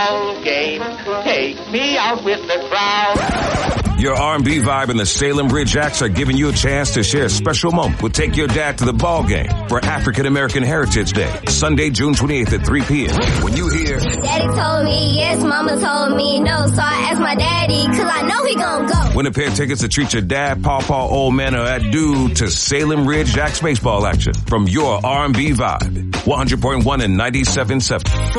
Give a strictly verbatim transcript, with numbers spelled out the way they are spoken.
ball game. Take me out with the crowd. Your R and B vibe and the Salem Bridge Acts are giving you a chance to share a special moment with Take Your Dad to the Ball Game for African American Heritage Day, Sunday, June twenty-eighth at three p.m. When you hear, Daddy told me yes, Mama told me no, so I asked my daddy, cause I know he gon' go. Win a pair of tickets to treat your dad, pawpaw, old man, or that dude to Salem Ridge Jacks baseball action from your R and B vibe. one hundred point one and ninety-seven point seven.